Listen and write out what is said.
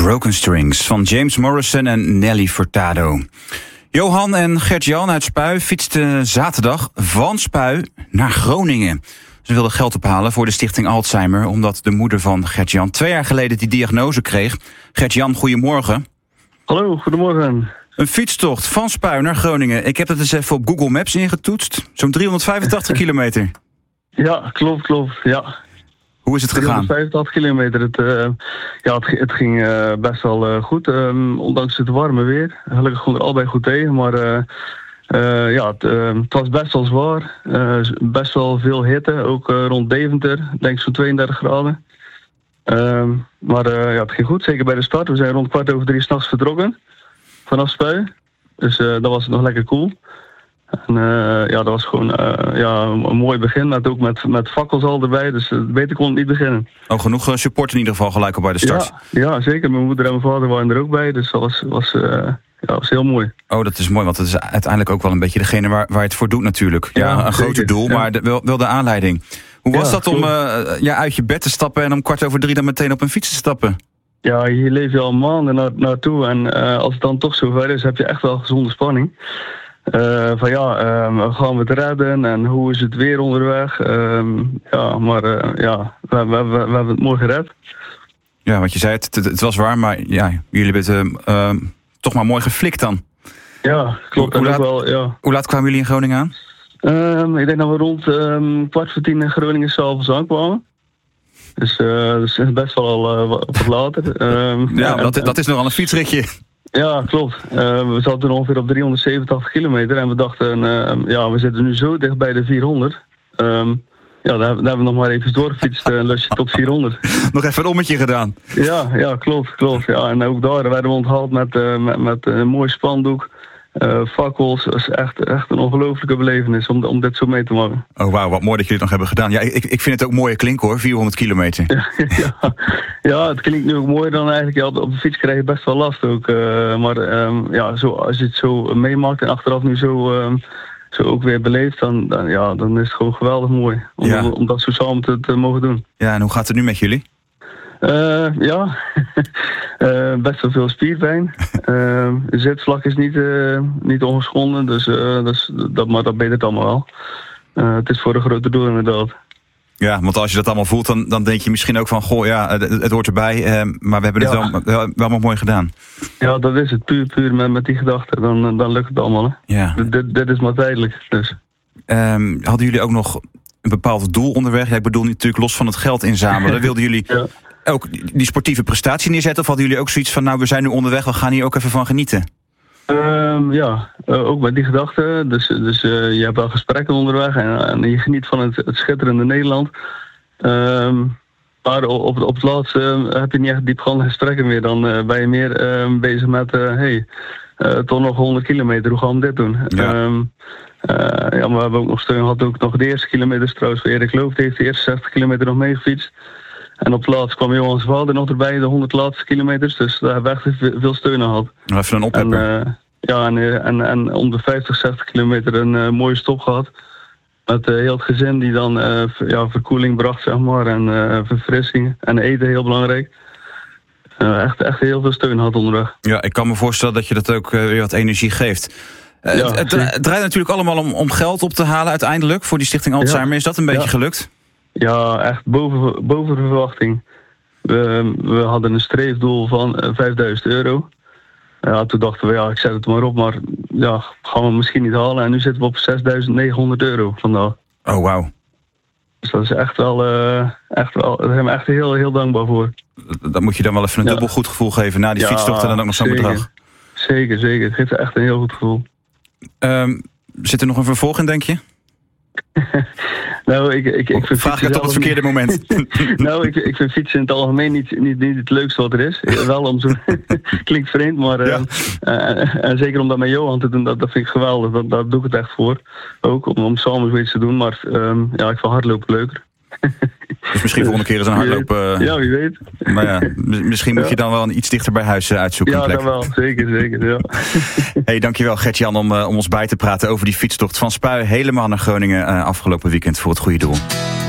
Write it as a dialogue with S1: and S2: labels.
S1: Broken Strings van James Morrison en Nelly Furtado. Johan en Gert-Jan uit Spui fietsten zaterdag van Spui naar Groningen. Ze wilden geld ophalen voor de stichting Alzheimer, omdat de moeder van Gert-Jan 2 jaar geleden die diagnose kreeg. Gert-Jan, goedemorgen.
S2: Hallo, goedemorgen.
S1: Een fietstocht van Spui naar Groningen. Ik heb het eens even op Google Maps ingetoetst. Zo'n 385 kilometer.
S2: Ja, klopt, ja.
S1: Hoe is het gegaan?
S2: 385 kilometer. Het ging best wel goed, ondanks het warme weer. Gelukkig kon er allebei goed tegen, maar het was best wel zwaar. Best wel veel hitte, ook rond Deventer, denk zo'n 32 graden. Het ging goed, zeker bij de start. We zijn rond 2:15 s'nachts vertrokken vanaf Spui. Dus dat was nog lekker cool. En dat was gewoon een mooi begin, met fakkels al erbij, dus beter kon het niet beginnen.
S1: Oh, genoeg support in ieder geval gelijk al bij de start.
S2: Ja, zeker. Mijn moeder en mijn vader waren er ook bij, dus dat was heel mooi.
S1: Oh, dat is mooi, want het is uiteindelijk ook wel een beetje degene waar je het voor doet natuurlijk. Ja, een groter doel, maar wel de aanleiding. Hoe was dat om uit je bed te stappen en om 2:15 dan meteen op een fiets te stappen?
S2: Ja, hier leef je al maanden naartoe en als het dan toch zover is, heb je echt wel gezonde spanning. Gaan we het redden en hoe is het weer onderweg? We hebben het mooi gered.
S1: Ja, want je zei het was warm, maar ja, jullie hebben het toch maar mooi geflikt dan.
S2: Ja, klopt.
S1: Hoe laat kwamen jullie in Groningen aan?
S2: Ik denk dat we rond 9:15 in Groningen s'avonds aankwamen. Dus best wel wat later.
S1: Dat is nogal een fietsritje.
S2: Ja, klopt. We zaten ongeveer op 387 kilometer en we dachten, we zitten nu zo dicht bij de 400. Daar hebben we nog maar even doorgefietst en lusje tot 400.
S1: Nog even een ommetje gedaan.
S2: Ja, klopt. Ja, en ook daar werden we onthaald met een mooi spandoek. Fakkels, dat is echt een ongelofelijke belevenis om dit zo mee te maken.
S1: Oh wauw, wat mooi dat jullie het nog hebben gedaan. Ja, ik vind het ook mooie klinken hoor, 400 kilometer.
S2: Ja, het klinkt nu ook mooier dan eigenlijk. Ja, op de fiets krijg je best wel last ook. Als je het zo meemaakt en achteraf nu zo ook weer beleeft, dan is het gewoon geweldig mooi om dat zo samen te mogen doen. Ja,
S1: en hoe gaat het nu met jullie?
S2: Best wel veel spierpijn. Het zitvlak is niet ongeschonden, maar dat betert allemaal wel. Het is voor een grote doel inderdaad.
S1: Ja, want als je dat allemaal voelt, dan denk je misschien ook van, het hoort erbij, maar we hebben het wel mooi gedaan.
S2: Ja, dat is het. Puur met die gedachte, dan lukt het allemaal. Hè?
S1: Ja.
S2: Dit is maar tijdelijk. Dus.
S1: Hadden jullie ook nog een bepaald doel onderweg? Ja, ik bedoel natuurlijk los van het geld inzamelen. Wilden jullie ook die sportieve prestatie neerzetten? Of hadden jullie ook zoiets van, we zijn nu onderweg, we gaan hier ook even van genieten?
S2: Ook met die gedachte. Dus je hebt wel gesprekken onderweg en je geniet van het schitterende Nederland. Maar op het laatste heb je niet echt diepgaande gesprekken meer. Dan ben je meer bezig met, toch nog 100 kilometer, hoe gaan we dit doen?
S1: Ja.
S2: Maar we hebben ook nog steun gehad, ook nog de eerste kilometers trouwens. Erik Loof heeft de eerste 60 kilometer nog meegefietst. En op het laatst kwam Johans vader nog erbij, de 100 laatste kilometers. Dus daar hebben we echt veel steun aan gehad.
S1: Even een ophepper.
S2: En om de 50, 60 kilometer een mooie stop gehad. Met heel het gezin die dan verkoeling bracht, zeg maar. En verfrissing. En eten, heel belangrijk. Echt heel veel steun had onderweg.
S1: Ja, ik kan me voorstellen dat je dat ook weer wat energie geeft. Het draait natuurlijk allemaal om geld op te halen uiteindelijk voor die stichting Alzheimer. Is dat een beetje gelukt?
S2: Ja, echt boven verwachting. We hadden een streefdoel van €5.000. Ja, toen dachten we, ik zet het maar op, maar gaan we misschien niet halen. En nu zitten we op €6.900 vandaag.
S1: Oh, wauw.
S2: Dus dat is echt wel, daar zijn we echt heel, heel dankbaar voor.
S1: Dat moet je dan wel even een dubbel goed gevoel geven na die fietstocht en dan ook nog zo'n bedrag.
S2: Zeker. Het geeft echt een heel goed gevoel.
S1: Zit er nog een vervolg in, denk je?
S2: Ik
S1: vraag het op het verkeerde moment.
S2: Ik vind fietsen in het algemeen niet het leukste wat er is. Wel om zo klinkt vreemd, maar en zeker om dat met Johan te doen, dat vind ik geweldig. Daar doe ik het echt voor. Ook om samen zoiets te doen, maar ik vind hardlopen leuker.
S1: Dus misschien volgende keer eens een hardlopen.
S2: Ja, wie weet.
S1: Maar misschien moet je dan wel iets dichter bij huis uitzoeken.
S2: Ja, dat wel. Zeker, ja.
S1: Hey, dankjewel Gert-Jan om ons bij te praten over die fietstocht van Spui helemaal naar Groningen afgelopen weekend voor het goede doel.